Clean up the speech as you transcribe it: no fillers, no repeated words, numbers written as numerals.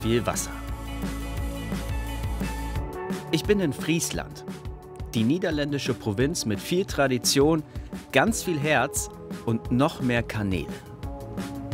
viel Wasser. Ich bin in Friesland, die niederländische Provinz mit viel Tradition, ganz viel Herz und noch mehr Kanälen.